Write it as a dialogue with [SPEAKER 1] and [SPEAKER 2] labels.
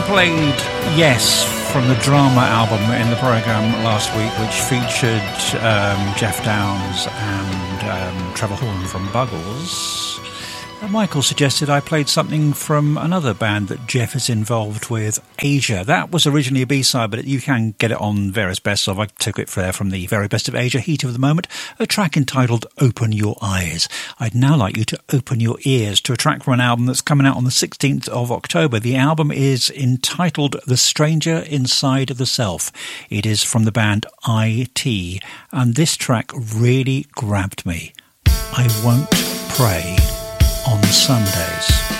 [SPEAKER 1] played Yes from the Drama album in the programme last week, which featured Jeff Downes and Trevor Horn from Buggles. Michael suggested I played something from another band that Jeff is involved with, Asia. That was originally a B-side, but you can get it on various best of. I took it from the very best of Asia, Heat of the Moment, a track entitled Open Your Eyes. I'd now like you to open your ears to a track from an album that's coming out on the 16th of October. The album is entitled The Stranger Inside the Self. It is from the band IT, and this track really grabbed me. I Won't Pray on Sundays.